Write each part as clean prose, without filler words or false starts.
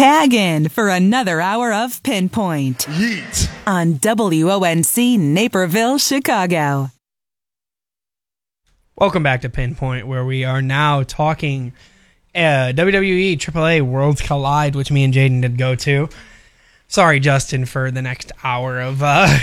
Tag in for another hour of Pinpoint. Yeet. On WONC Naperville, Chicago. Welcome back to Pinpoint, where we are now talking WWE AAA Worlds Collide, which me and Jaden did go to. Sorry, Justin, for the next hour of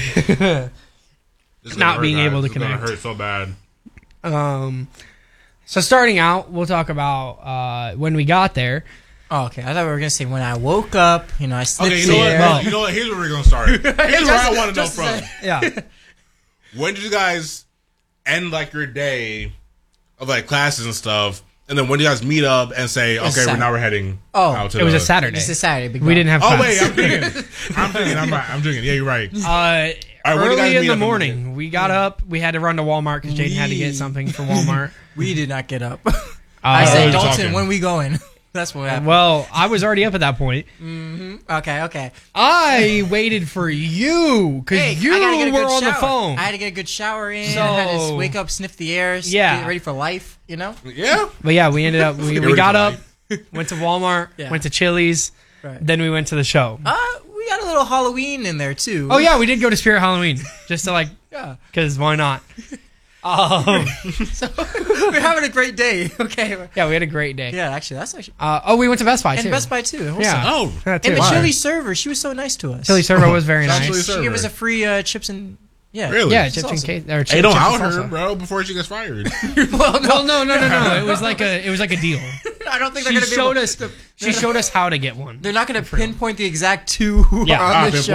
not being able to connect. It's gonna hurt so bad. So starting out, we'll talk about when we got there. Oh, okay. I thought we were gonna say when I woke up. I slipped you know what? You know what? Here's where we're gonna start. Here's where I want to know from. Yeah. When did you guys end your day of classes and stuff? And then when do you guys meet up and say, okay, we're heading out to it was a Saturday. It's a Saturday. We didn't have class. Oh, wait, I'm thinking. I'm drinking. Yeah, you're right. Early in the morning, we got up. We had to run to Walmart because Jaden had to get something from Walmart. We did not get up. I said, Dalton, when we going? That's what happened. Well, I was already up at that point. Mm-hmm. Okay. I waited for you because you were on the phone. I had to get a good shower in. I had to wake up, sniff the air, get ready for life, Yeah. But yeah, we ended up, we got up, went to Walmart, went to Chili's, then we went to the show. We got a little Halloween in there too. Oh yeah, we did go to Spirit Halloween just to because why not? So we're having a great day. Okay. Yeah, we had a great day. Yeah, actually, that's actually. We went to Best Buy too. And Best Buy too. Yeah. Oh. And the chili server, she was so nice to us. Chili server was very nice. She gave us a free chips and Really? Yeah, chips and cake. Hey, don't out her, bro, before she gets fired. Well, no. It was like a deal. I don't think they're going to be able She showed us how to get one. They're not going to pinpoint the exact two who are on the show.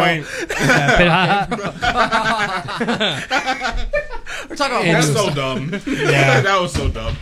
We're talking about that's so dumb. Yeah, that was so dumb.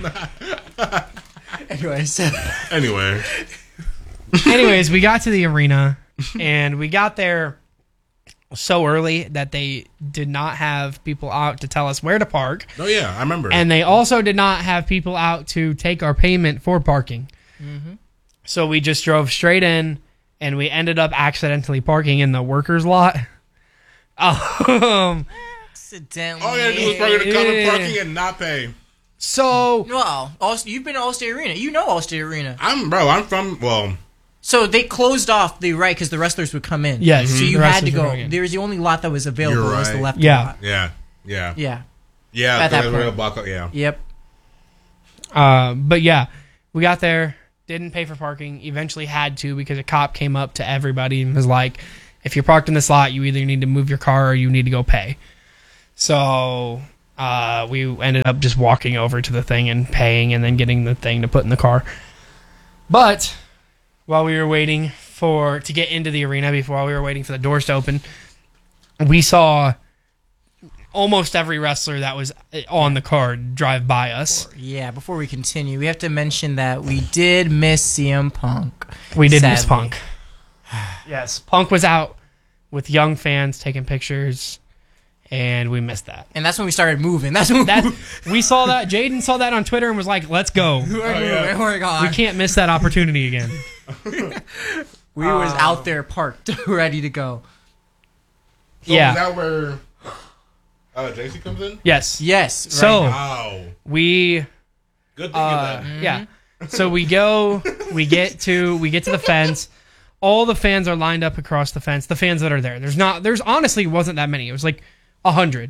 Anyways, we got to the arena, and we got there so early that they did not have people out to tell us where to park. Oh, yeah, I remember. And they also did not have people out to take our payment for parking. Mm-hmm. So we just drove straight in, and we ended up accidentally parking in the workers' lot. Accidentally. All you had to do was park in the covered parking and not pay. So... Well, you've been to Allstate Arena. You know Allstate Arena. I'm from... So they closed off the right because the wrestlers would come in. Yes. So you had to go. There was the only lot that was available was the left lot. Yeah. At that point. Block, yeah. Yep. But yeah, we got there, didn't pay for parking, eventually had to because a cop came up to everybody and was like, if you're parked in this lot, you either need to move your car or you need to go pay. So we ended up just walking over to the thing and paying and then getting the thing to put in the car. But... while we were waiting to get into the arena, while we were waiting for the doors to open, we saw almost every wrestler that was on the card drive by us. Before we continue, we have to mention that we did miss CM Punk. We did miss Punk. Yes, Punk was out with young fans taking pictures, and we missed that. And that's when we started moving. We saw that. Jaden saw that on Twitter and was like, let's go. We can't miss that opportunity again. We was out there parked, ready to go. So is that where JC comes in? Yes. Yes. Right. So good thing of that. Yeah. So we get to the fence. All the fans are lined up across the fence. The fans that are there. There's honestly wasn't that many. It was like 100.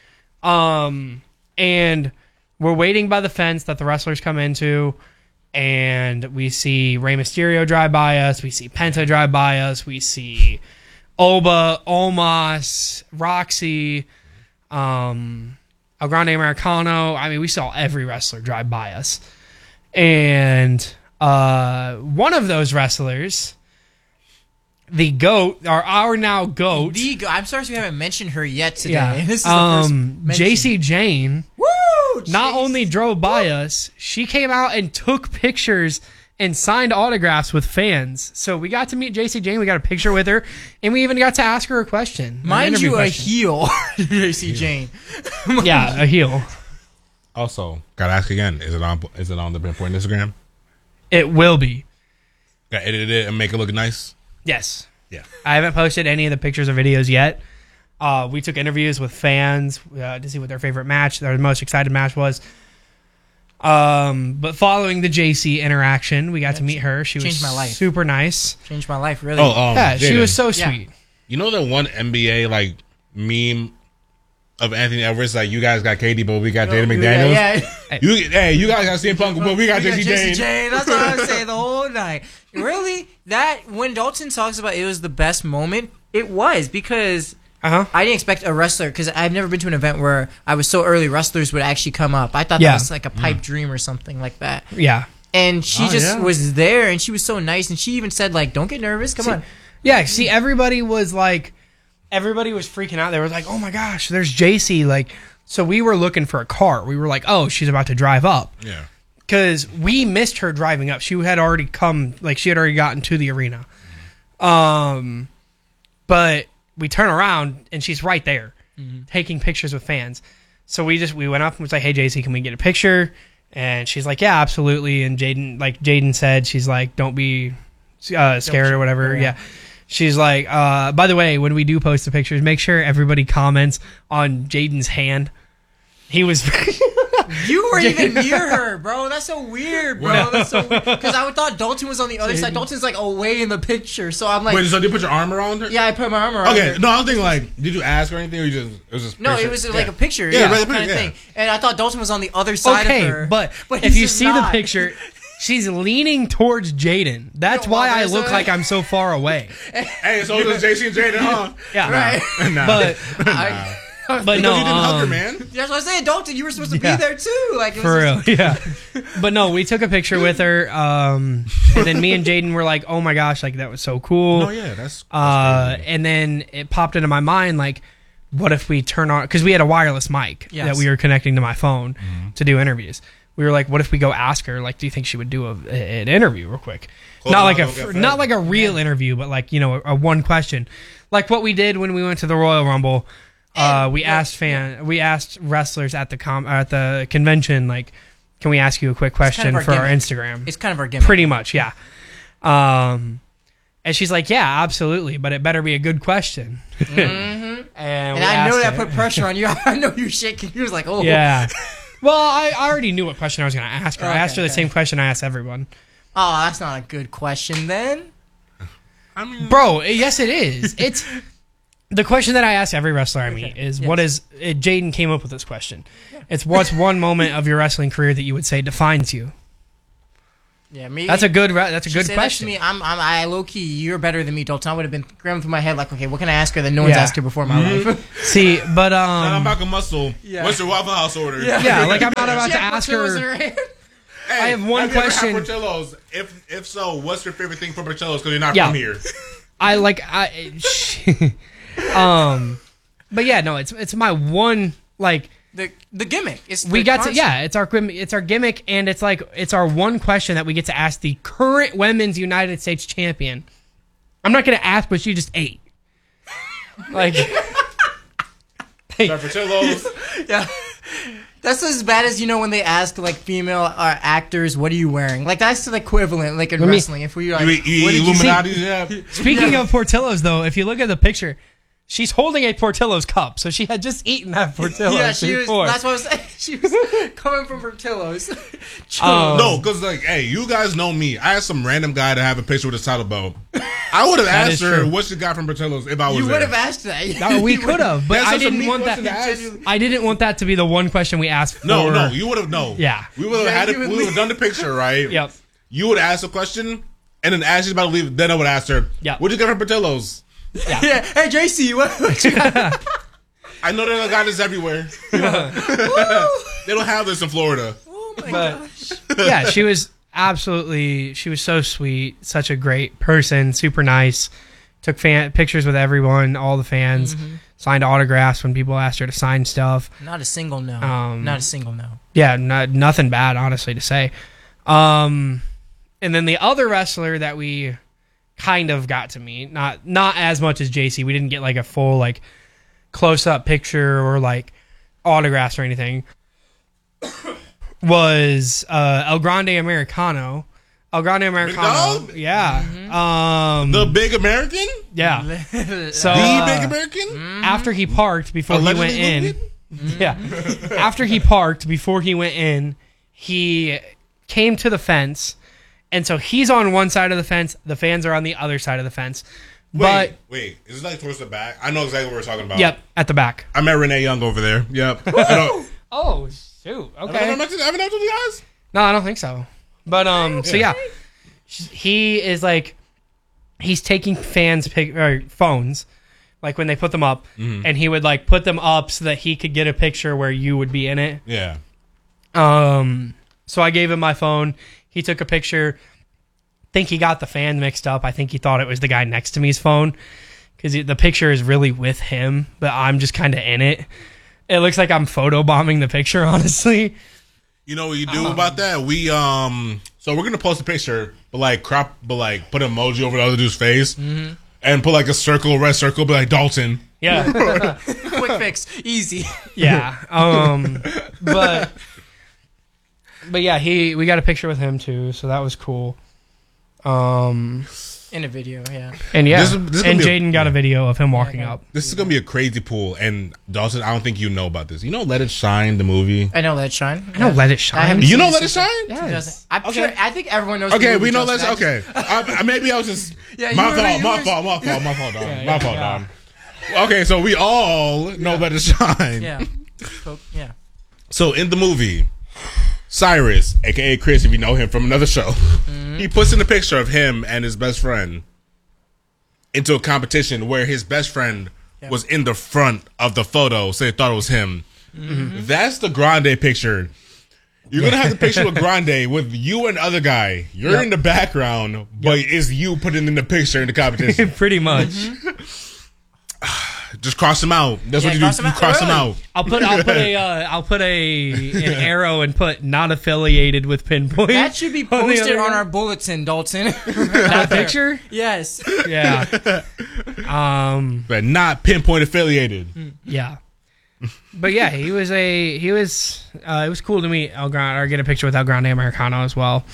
And we're waiting by the fence that the wrestlers come into. And we see Rey Mysterio drive by us. We see Penta drive by us. We see Oba, Omos, Roxy, El Grande Americano. I mean, we saw every wrestler drive by us. And one of those wrestlers, the GOAT, our now GOAT. I'm sorry we haven't mentioned her yet today. Yeah. This is the first JC Jane. Woo! Not only drove by us, she came out and took pictures and signed autographs with fans. So we got to meet JC Jane. We got a picture with her, and we even got to ask her a question. Mind you, a heel, JC Jane. Yeah, a heel. Also, gotta ask again: is it on the Pinpoint Instagram? It will be. Gotta edit it and make it look nice. Yes. Yeah. I haven't posted any of the pictures or videos yet. We took interviews with fans to see what their favorite match, their most excited match was. But following the JC interaction, we got to meet her. She was changed my life. super nice. Changed my life, really. Yeah, she Jaden, was so Yeah. sweet. You know the one NBA like meme of Anthony Edwards, like you guys got KD, but we got Jaden McDaniels. Yeah. You guys got CM Punk, but we got JC Jane. That's what I was saying the whole night. Really, that when Dalton talks about it was the best moment, it was because I didn't expect a wrestler, because I've never been to an event where I was so early wrestlers would actually come up. I thought that was like a pipe dream or something like that. Yeah. And she was there, and she was so nice, and she even said like, "Don't get nervous, come on." Yeah, see, everybody was freaking out. They were like, "Oh my gosh, there's JC!" Like, so we were looking for a car. We were like, "Oh, she's about to drive up." Yeah. Because we missed her driving up. She had already come, like she had already gotten to the arena. But we turn around and she's right there, taking pictures with fans. So we went up and was like, "Hey JC, can we get a picture?" And she's like, "Yeah, absolutely." And Jaden said, she's like, "Don't be scared or whatever." Yeah. She's like, by the way, when we do post the pictures, make sure everybody comments on Jaden's hand. He was... You were even near her, bro. That's so weird, bro. That's so weird. Because I thought Dalton was on the other side. Dalton's like away in the picture. So I'm like... Wait, so did you put your arm around her? Yeah, I put my arm around her. Okay, no, I was thinking like, did you ask or anything, or it was just No, picture? it was like a picture. Yeah, right, kind of thing. And I thought Dalton was on the other side of her. but if he's you just see not. the picture... She's leaning towards Jaden. That's why I look like I'm so far away. Hey, so it was JC and Jaden, huh? Yeah. Right. Nah. But Because no, you didn't hug her, man. That's what I was saying. Dalton, you were supposed to be there too. Like, it was for real, just- yeah. But no, we took a picture with her, and then me and Jaden were like, "Oh my gosh, like that was so cool." Oh yeah, that's crazy. And then it popped into my mind, like, what if we turn on, because we had a wireless mic that we were connecting to my phone to do interviews. We were like, what if we go ask her, like, do you think she would do an interview real quick? Not like a real interview, but like, a one question, like what we did when we went to the Royal Rumble. We asked wrestlers at the convention, like, can we ask you a quick question for our Instagram? It's kind of our gimmick. Pretty much, yeah. And she's like, yeah, absolutely, but it better be a good question. Mm-hmm. and I know that put pressure on you. I know you shaking. He was like, oh. Yeah. Well, I already knew what question I was going to ask her. I asked her the same question I asked everyone. Oh, that's not a good question then. I mean, Bro, yes it is. It's the question that I ask every wrestler I meet is, what is Jaden came up with this question. It's what's one moment of your wrestling career that you would say defines you? Yeah, me. That's a good question. That to me, I low key. You're better than me, Dalton. I would have been grabbing through my head like, okay, what can I ask her that no one's asked her before in my life? See, but I'm Malcolm Muscle. Yeah. What's your Waffle House order? yeah, like I'm not about She to had ask Portillo's in her. hand. Hey, I have one question. You ever had Portillo's? If so, what's your favorite thing from Portillo's? Because you're not Yeah. from here. But yeah, no, it's my one like. The gimmick. It's We the got concept. to it's our gimmick, and it's our one question that we get to ask the current women's United States champion. I'm not gonna ask what she just ate. Like, Portillo's. Yeah. That's as bad as when they ask like female actors, "What are you wearing?" Like that's the equivalent, like in wrestling. If we like, You eat Illuminati's, yeah. speaking of Portillo's, though, if you look at the picture, she's holding a Portillo's cup, so she had just eaten that Portillo's. yeah, she was. before. That's what I was saying. She was coming from Portillo's. No, because like, hey, you guys know me. I asked some random guy to have a picture with a title belt. I would have asked is her true. what she got from Portillo's if I was You there. would have asked that. No, we could have, but That's I such a didn't mean want that. question to ask. I didn't want that to be the one question we asked for. No, you would have Yeah. We would have had it. We would have done the picture, right? Yep. You would have asked a question, and then as she's about to leave, then I would ask her, Yeah. what'd you get from Portillo's? Yeah. Hey, JC, what you got? I know they don't got this everywhere. They don't have this in Florida. Oh my But- gosh. Yeah, she was so sweet, such a great person, super nice. Took pictures with everyone, all the fans, signed autographs when people asked her to sign stuff. Not a single no. Not a single no. Yeah, nothing bad, honestly, to say. And then the other wrestler that we kind of got to meet, not as much as JC. We didn't get like a full like close up picture or like autographs or anything. Was El Grande Americano. El Grande Americano. dog? Yeah. The big American? Yeah. So The big American? after he parked before he Allegedly went in. loaded? Yeah. After he parked, before he went in, he came to the fence, and so he's on one side of the fence. The fans are on the other side of the fence. Wait, is it like towards the back? I know exactly what we're talking about. Yep, at the back. I met Renee Young over there. Yep. I know. Oh, shoot. Okay. Have I not told you guys? No, I don't think so. But so yeah, he is like, he's taking fans' phones, like when they put them up, and he would like put them up so that he could get a picture where you would be in it. Yeah. So I gave him my phone. He took a picture. Think he got the fan mixed up. I think he thought it was the guy next to me's phone because the picture is really with him, but I'm just kind of in it. It looks like I'm photobombing the picture, honestly. You know what you do about that? We so we're gonna post a picture, but like put an emoji over the other dude's face, and put like a red circle, be like Dalton. Yeah, Quick fix, easy. yeah. But yeah, we got a picture with him too, so that was cool. In a video, yeah. And yeah, This is and Jaden got a video of him walking up. This is gonna be a crazy pool, and Dalton, I don't think you know about this. You know, Let It Shine, the movie. I know Let It Shine. I know Let It Shine. You know Let It Shine? Yes. I'm sure. I think everyone knows. Okay, the movie, we know Justin. Let. Okay, maybe I was just Yeah, my fault, Dom. Okay, so we all know Let It Shine. Yeah. Yeah. So in the movie, Cyrus, aka Chris, if you know him from another show, he puts in a picture of him and his best friend into a competition where his best friend was in the front of the photo, so they thought it was him. That's the Grande picture. You're gonna have the picture with Grande with you and other guy. You're in the background, but it's you putting in the picture in the competition. Pretty much. Just cross him out. That's what you do. You cross him out. I'll put an arrow and put not affiliated with Pinpoint. That should be posted on our bulletin, Dalton. That picture? Yes. Yeah. But not Pinpoint affiliated. Yeah. But yeah, it was cool to meet El Grande or get a picture with El Grande Americano as well.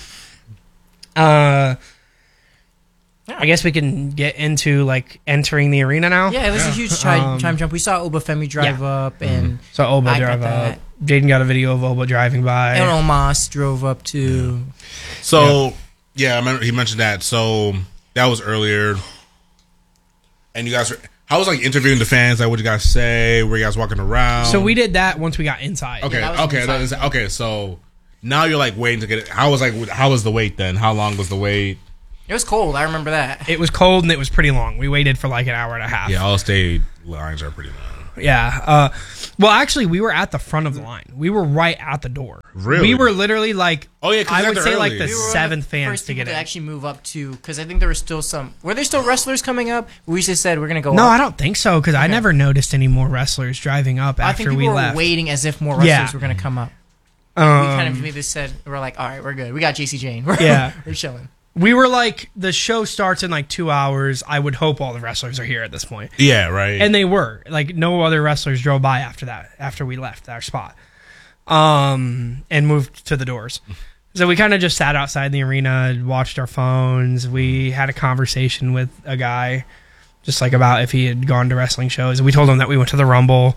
I guess we can get into like entering the arena now. Yeah, it was a huge time jump. We saw Obafemi drive up, and so Oba drove up. Jaden got a video of Oba driving by, and Omas drove up too. So I remember he mentioned that. So that was earlier, and you guys were. How was like interviewing the fans? Like, what you guys say? Were you guys walking around? So we did that once we got inside. Okay, Yeah, okay. So now you're like waiting to get it. How was the wait then? How long was the wait? It was cold. I remember that. It was cold and it was pretty long. We waited for like an hour and a half. Yeah, all state lines are pretty long. Yeah. Well, actually, we were at the front of the line. We were right at the door. Really? We were literally like, I would say like the We were seventh one of the fans first to get people in. actually move up to, because I think there were still some. Were there still wrestlers coming up? We just said we're gonna go. No, up. I don't think so because I never noticed any more wrestlers driving up I think after people we were left. waiting as if more wrestlers were gonna come up. We kind of maybe said we're like, all right, we're good. We got JC Jane. Yeah. We're chilling. We were like, the show starts in like 2 hours. I would hope all the wrestlers are here at this point. Yeah, right. And they were. Like, no other wrestlers drove by after that, after we left our spot. And moved to the doors. So we kind of just sat outside the arena, watched our phones. We had a conversation with a guy, just like about if he had gone to wrestling shows. We told him that we went to the Rumble.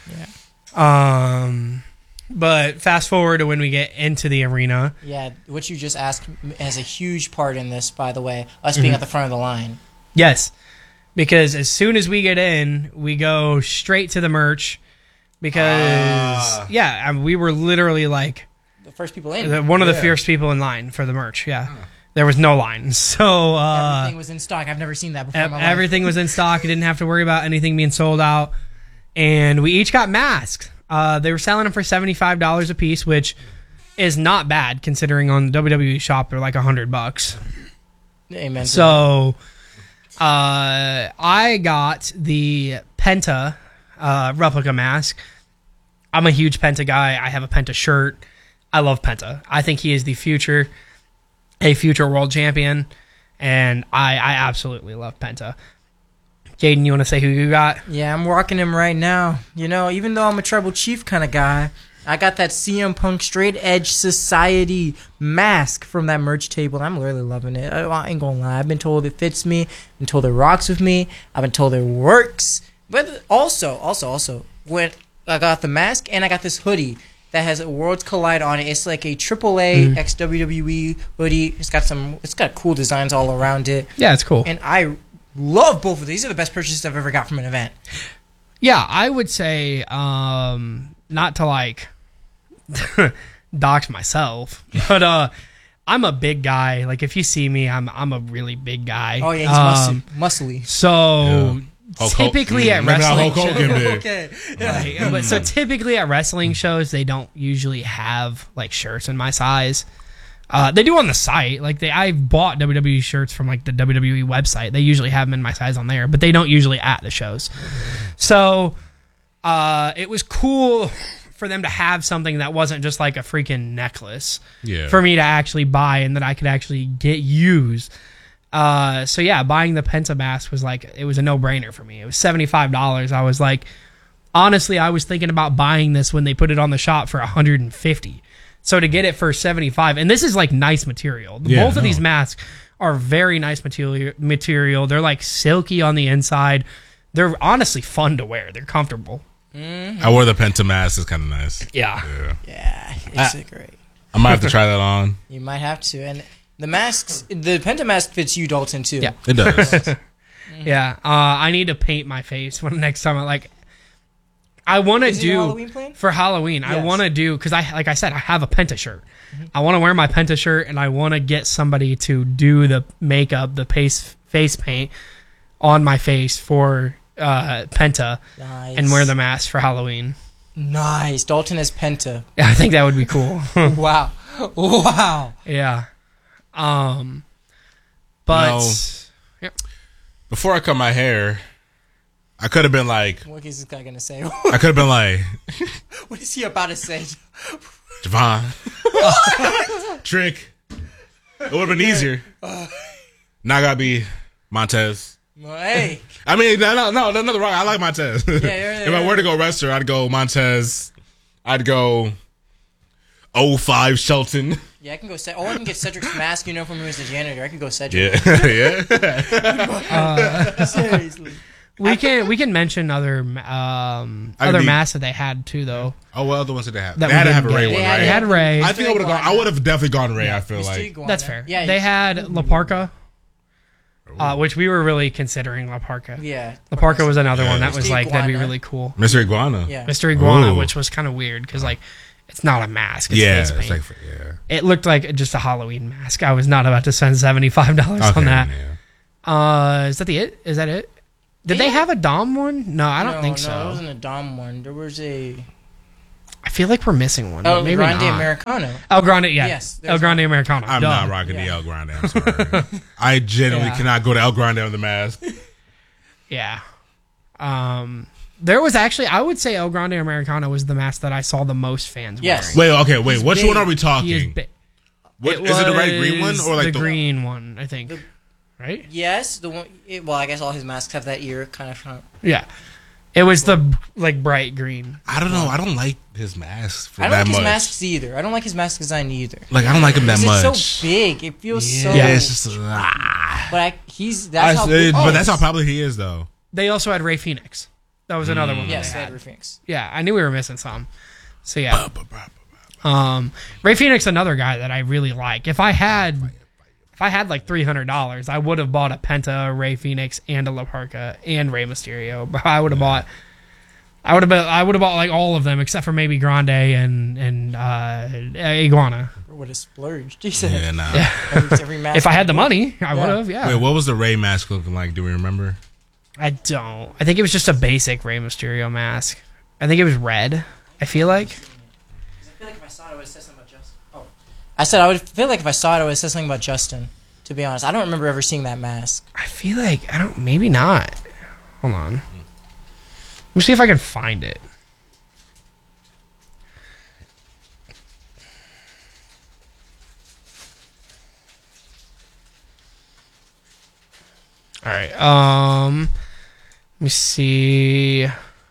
Yeah. But fast forward to when we get into the arena. Yeah, what you just asked has a huge part in this, by the way, us being at the front of the line. Yes, because as soon as we get in, we go straight to the merch because, we were literally like... The first people in. One of the first people in line for the merch, There was no line, so... everything was in stock. I've never seen that before in my life. Everything was in stock. You didn't have to worry about anything being sold out. And we each got masks. They were selling them for $75 a piece, which is not bad considering on the WWE shop they're like $100. Amen. So, I got the Penta replica mask. I'm a huge Penta guy. I have a Penta shirt. I love Penta. I think he is a future world champion, and I absolutely love Penta. Jaden, you want to say who you got? Yeah, I'm rocking him right now. You know, even though I'm a Tribal Chief kind of guy, I got that CM Punk Straight Edge Society mask from that merch table. I'm really loving it. I ain't gonna lie. I've been told it fits me. I've been told it rocks with me. I've been told it works. But also, when I got the mask and I got this hoodie that has a Worlds Collide on it. It's like a AAA ex WWE hoodie. It's got cool designs all around it. Yeah, it's cool. And I love both of these. These are the best purchases I've ever got from an event. Yeah, I would say not to like dox myself, but I'm a big guy. Like if you see me, I'm a really big guy. Oh yeah, he's muscly. So typically at wrestling Okay. right, but so typically at wrestling shows, they don't usually have like shirts in my size. They do on the site. Like I've bought WWE shirts from like the WWE website. They usually have them in my size on there, but they don't usually at the shows. So it was cool for them to have something that wasn't just like a freaking necklace for me to actually buy and that I could actually get used. So yeah, buying the Penta mask was like, it was a no-brainer for me. It was $75. I was like, honestly, I was thinking about buying this when they put it on the shop for $150. So to get it for $75, and this is like nice material. Both of these masks are very nice material. They're like silky on the inside. They're honestly fun to wear. They're comfortable. I wore the Penta mask. It's kind of nice. Yeah, It's great. I might have to try that on. You might have to. And the Penta mask fits you, Dalton, too. Yeah. It does. Yeah. I need to paint my face when next time I want to do Halloween plan? For Halloween. Yes. I want to do because I have a Penta shirt. I want to wear my Penta shirt and I want to get somebody to do the makeup, the face paint on my face for Penta and wear the mask for Halloween. Nice. Dalton as Penta. Yeah, I think that would be cool. Wow. Yeah. But No. Before I cut my hair, I could have been like, what is this guy gonna say? I could have been like, What is he about to say? Javon, Trick. It would have been easier. Now I gotta be Montez. Well, hey. I mean, no, nothing wrong. I like Montez. Yeah, If I were to go wrestler, I'd go Montez. I'd go 05 Shelton. Yeah, I can go. I can get Cedric's mask. You know, from him as the janitor. I can go Cedric. Yeah. Seriously. we can mention other masks that they had too, though. Oh, what other ones did they have? That They had to we have a didn't Ray get. one, They right? had Ray. I think I would have gone. I would have definitely gone Ray. I feel like. That's fair. Yeah, They had La Parka, which we were really considering La Parka. Yeah. La Parka was another one that Mr. was like, that'd be Iguana. really cool. Mr. Iguana. Yeah. Mr. Iguana, Ooh. which was kind of weird because like it's not a mask. It's Yeah, face it's paint. like, yeah. It looked like just a Halloween mask. I was not about to spend $75 Okay, on that. yeah. Is that it? Did they have a Dom one? No, I don't think so. No, it wasn't a Dom one. There was a I feel like we're missing one. El Maybe Grande not. Americano. El Grande, yeah. Yes, El Grande Americano. I'm Duh. not rocking the El Grande. I'm sorry. I genuinely cannot go to El Grande on the mask. Yeah. There was actually, I would say El Grande Americano was the mask that I saw the most fans Yes. wearing. Wait. Which one are we He is talking? big. What, is it the red green one or like the green one? I think. Right? Yes, the one. Well, I guess all his masks have that ear kind of. Yeah. It was the like bright green. I don't know. I don't like his mask I don't that like much. his masks either. I don't like his mask design either. Like I don't like him that much. It's so big. It feels so. Yeah, it's just. But that's how. But that's how popular he is, though. They also had Ray Phoenix. That was another one. Yes, that they they had had. Phoenix. Yeah, I knew we were missing some. So yeah. Ray Phoenix, another guy that I really like. If I had like $300, I would have bought a Penta, a Ray Phoenix, and a La Parka and Rey Mysterio. But I would have bought like all of them except for maybe Grande and Iguana. Would have splurged. He said. Yeah, nah. Every mask. If I had the money, I would have. Yeah. Wait, what was the Ray mask looking like? Do we remember? I don't. I think it was just a basic Rey Mysterio mask. I think it was red. I feel like. I feel like if I saw it, I would have said something about Justin. Oh. I said I would feel like if I saw it, I would have said something about Justin. To be honest, I don't remember ever seeing that mask. I feel like I don't. Maybe not. Hold on. Let me see if I can find it. All right. Let me see.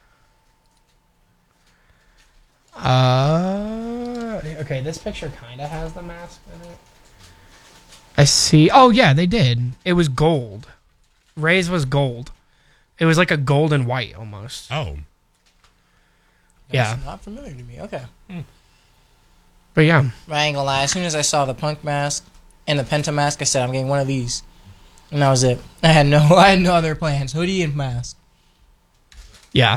Okay, this picture kind of has the mask in it. I see. Oh yeah, they did. It was gold. Ray's was gold. It was like a gold and white almost. Oh. Yeah. That's not familiar to me. Okay. But yeah. I ain't gonna lie. As soon as I saw the Punk mask and the Penta mask, I said I'm getting one of these, and that was it. I had no other plans. Hoodie and mask. Yeah.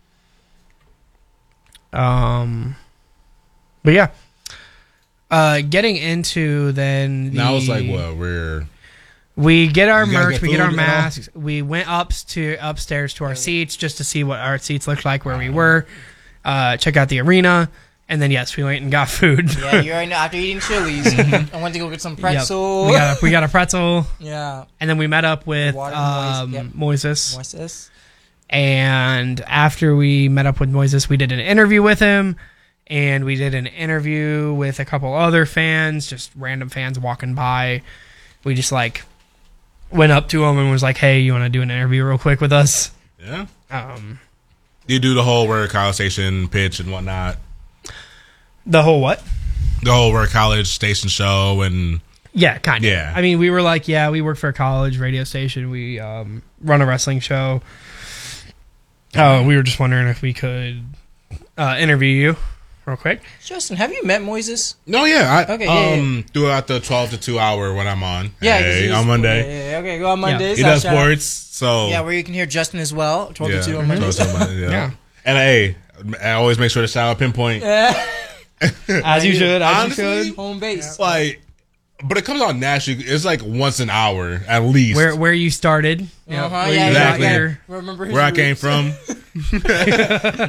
But yeah. Getting into then now it's like what we get our You gotta merch, get we get our food and all? masks. We went upstairs to our seats just to see what our seats looked like where we were. Check out the arena, and then yes, we went and got food. Yeah, you already know. After eating Chili's, I went to go get some pretzel. Yep. We got a pretzel. Yeah. And then we met up with Water, Moises. Moises. And after we met up with Moises, we did an interview with him. And we did an interview with a couple other fans, just random fans walking by. We just like went up to him and was like, "Hey, you want to do an interview real quick with us?" Yeah. You do the whole Word College Station pitch and whatnot. The whole what? The whole Word College Station show and Yeah, kind of. Yeah. I mean, we were like, yeah, we work for a college radio station. We run a wrestling show. We were just wondering if we could interview you real quick. Justin, have you met Moises? no, yeah. Okay, yeah. Throughout the 12 to 2 hour when I'm on. Yeah, Hey, he's- on Monday. Yeah, okay, go on Mondays. He does Shout out. sports, so Yeah, where you can hear Justin as well. 12 yeah. to 2 on Mondays. Yeah. Yeah. And hey, I always make sure to shout out Pinpoint. As you should. Honestly, Home base. like, but it comes out nationally. It's like once an hour at least. Where you started. You know, Uh-huh, where yeah, you got exactly. your- Remember his Where I came roots. from.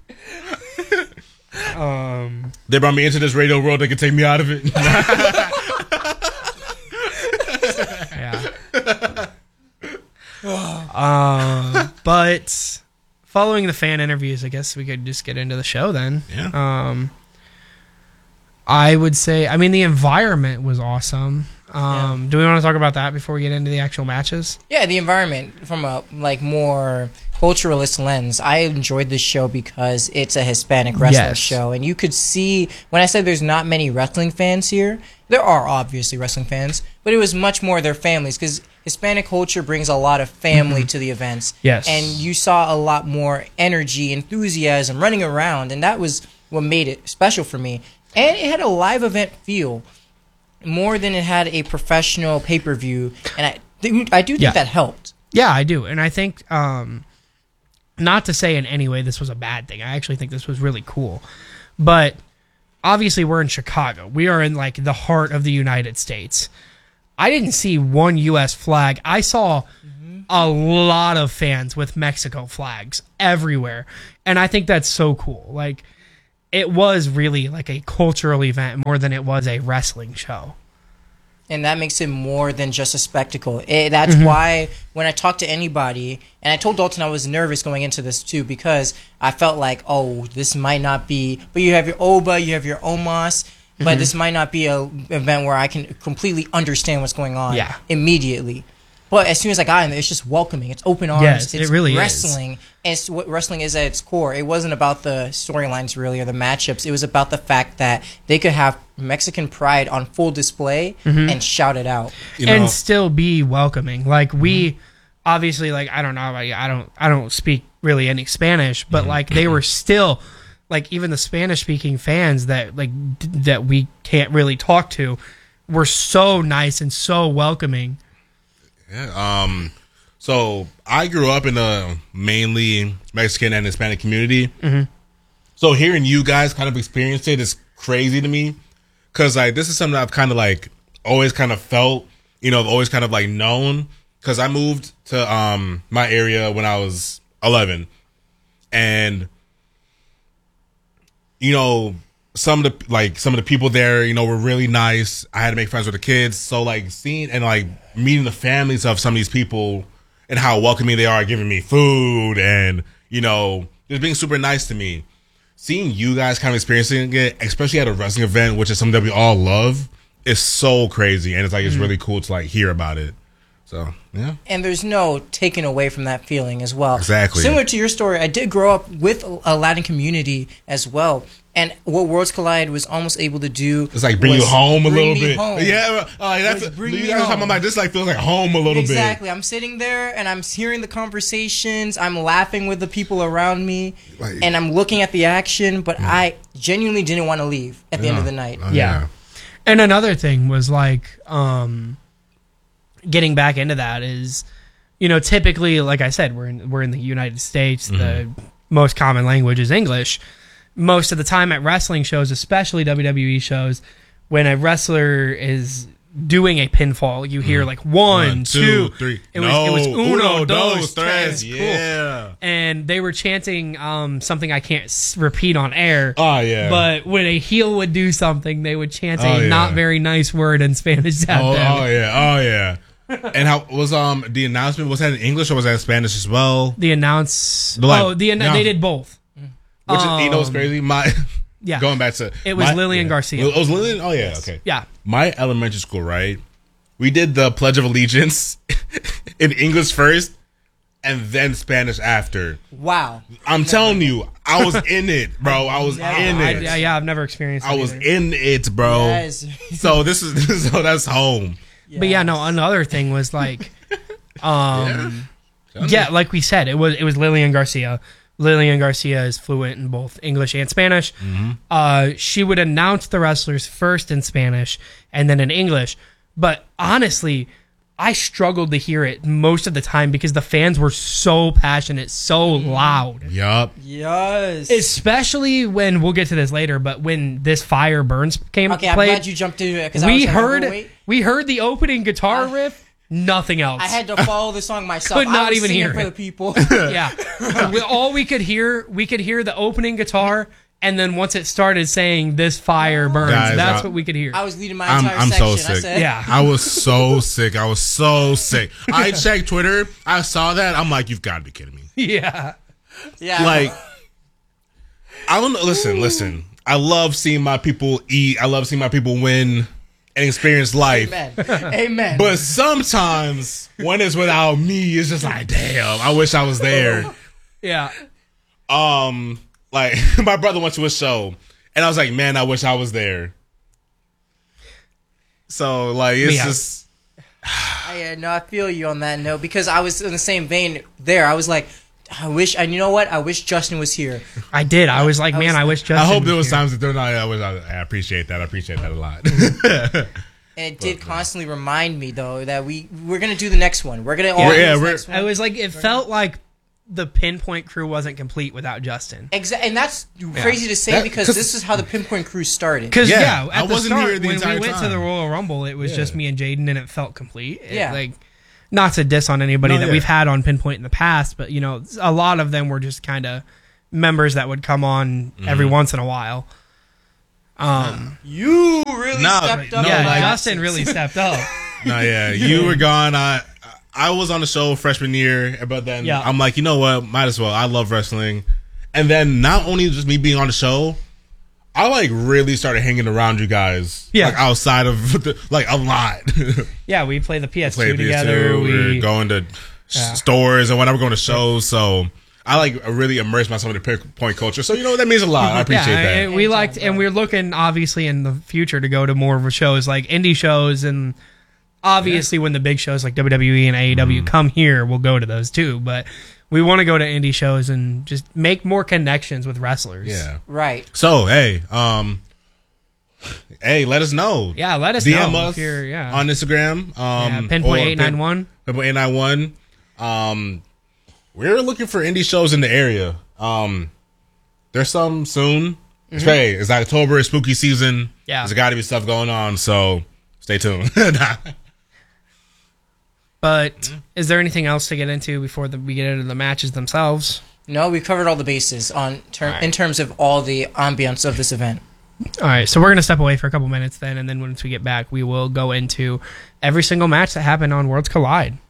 Um, They brought me into this radio world. They could take me out of it. yeah. But following the fan interviews, I guess we could just get into the show then. Yeah. I would say, I mean, the environment was awesome. Do we want to talk about that before we get into the actual matches? Yeah, the environment from a like more culturalist lens. I enjoyed this show because it's a Hispanic wrestling Yes. show, and you could see when I said there's not many wrestling fans here. There are obviously wrestling fans, but it was much more their families because Hispanic culture brings a lot of family to the events. Yes. And you saw a lot more energy, enthusiasm, running around, and that was what made it special for me. And it had a live event feel more than it had a professional pay-per-view, and I do think Yeah. that helped. Yeah, I do. And I think, not to say in any way this was a bad thing. I actually think this was really cool. But obviously we're in Chicago. We are in like the heart of the United States. I didn't see one U.S. flag. I saw a lot of fans with Mexico flags everywhere. And I think that's so cool. Like, it was really like a cultural event more than it was a wrestling show. And that makes it more than just a spectacle. That's why when I talk to anybody, and I told Dalton I was nervous going into this too because I felt like, oh, this might not be. But you have your Oba, you have your Omos, but this might not be an event where I can completely understand what's going on immediately. But as soon as I got in there, it's just welcoming. It's open arms. Yes, it's it really is. wrestling. And it's what wrestling is at its core. It wasn't about the storylines really or the matchups. It was about the fact that they could have Mexican pride on full display and shout it out. You know, And still be welcoming. Like, we obviously, like, I don't know about you, I don't speak really any Spanish, but like they were still like, even the Spanish speaking fans that like that we can't really talk to were so nice and so welcoming. yeah. So I grew up in a mainly Mexican and Hispanic community. So hearing you guys kind of experience it is crazy to me. Cause like, this is something I've kind of like always kind of felt, you know, always kind of like known. Cause I moved to, my area when I was 11 and, you know, some of the people there, you know, were really nice. I had to make friends with the kids. So like seeing and like meeting the families of some of these people and how welcoming they are, giving me food and, you know, just being super nice to me. Seeing you guys kind of experiencing it, especially at a wrestling event, which is something that we all love, is so crazy. And it's like, it's really cool to like hear about it. So, yeah. And there's no taking away from that feeling as well. Exactly. Similar to your story, I did grow up with a Latin community as well. And what Worlds Collide was almost able to do, it's like bring you home a little bit. Home. Yeah, that's I'm like, this like feels like home a little bit. Exactly. I'm sitting there and I'm hearing the conversations. I'm laughing with the people around me, and I'm looking at the action. But I genuinely didn't want to leave at the end of the night. Yeah. And another thing was like, getting back into that is, typically, like I said, we're in the United States. The most common language is English. Most of the time at wrestling shows, especially WWE shows, when a wrestler is doing a pinfall, you hear like one, two, three. It was uno, dos, tres. Yeah. Cool. And they were chanting something I can't repeat on air. Oh, yeah. But when a heel would do something, they would chant a not very nice word in Spanish at them. Oh, yeah. And how was the announcement? Was that in English or was that in Spanish as well? They did both. Which is crazy? Going back to it was Lillian Garcia. It was Lillian. Oh yeah, okay. Yeah, my elementary school, right? We did the Pledge of Allegiance in English first, and then Spanish after. Wow! I'm telling you, I was in it, bro. I was in it. I've never experienced. I was in it, bro. Yes. So that's home. Yes. But another thing was like, like we said, it was Lillian Garcia. Lillian Garcia is fluent in both English and Spanish. She would announce the wrestlers first in Spanish and then in English. But honestly, I struggled to hear it most of the time because the fans were so passionate, so loud. Yup. Yes. Especially when, we'll get to this later, but when This Fire Burns played. I'm glad you jumped into it. We heard the opening guitar riff. Nothing else. I had to follow the song myself. Could not even hear it for the people. Yeah. All we could hear the opening guitar, and then once it started saying "This Fire Burns," that's what we could hear. I was leading my entire section. So sick. I was so sick. I checked Twitter. I saw that. I'm like, you've got to be kidding me. Yeah. Like, I don't know. Listen. I love seeing my people eat. I love seeing my people win and experience life. Amen. But sometimes when it's without me, it's just like, damn, I wish I was there. Yeah. Like my brother went to a show and I was like, man, I wish I was there. So like it's just I feel you on that note because I was in the same vein there. I was like, I wish Justin was here. I did. I was like, I wish Justin. I hope there was was times that they're not. I appreciate that. I appreciate that a lot. And it did constantly remind me though that we're gonna do the next one. We're gonna next one. I was like, it felt like the Pinpoint crew wasn't complete without Justin. Exactly, and that's crazy to say because this is how the Pinpoint crew started. Because at I the wasn't start, here the when entire we went time. to the Royal Rumble, it was just me and Jaden, and it felt complete. Yeah. Not to diss on anybody that we've had on Pinpoint in the past, but a lot of them were just kind of members that would come on every once in a while. You really stepped up. Yeah, Justin really stepped up. You were gone. I was on the show freshman year, but then I'm like, you know what? Might as well. I love wrestling. And then not only just me being on the show, I like really started hanging around you guys. Yeah. Like outside of a lot. Yeah, we play the PS2 together. We were going to stores and whenever going to shows. So I like really immersed myself in the Pinpoint culture. So that means a lot. I appreciate that. And we're looking obviously in the future to go to more of shows like indie shows, and obviously when the big shows like WWE and AEW come here, we'll go to those too. But we want to go to indie shows and just make more connections with wrestlers. Yeah. Right. So, hey, let us know. Yeah, let us DM know. us on Instagram. Pinpoint 891. Pinpoint 891. We're looking for indie shows in the area. There's some soon. It's October, it's spooky season. Yeah. There's got to be stuff going on, so stay tuned. But is there anything else to get into before we get into the matches themselves? No, we covered all the bases in terms of all the ambiance of this event. All right, so we're going to step away for a couple minutes then, and then once we get back, we will go into every single match that happened on Worlds Collide.